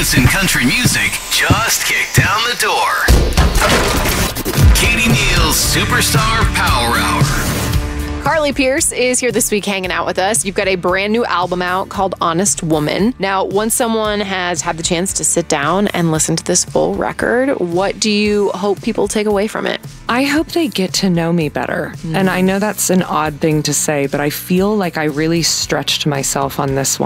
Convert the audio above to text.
dance and country music just kicked down the door. Katie Neal's Superstar Power Hour. Carly Pearce is here this week hanging out with us. You've got a brand new album out called Honest Woman. Now, once someone has had the chance to sit down and listen to this full record, what do you hope people take away from it? I hope they get to know me better. And I know that's an odd thing to say, but I feel like I really stretched myself on this one.